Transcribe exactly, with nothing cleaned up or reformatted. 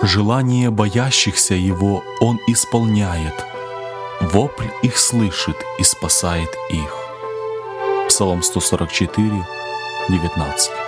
Желание боящихся Его Он исполняет, вопль их слышит и спасает их. Псалом сто сорок четыре, девятнадцать.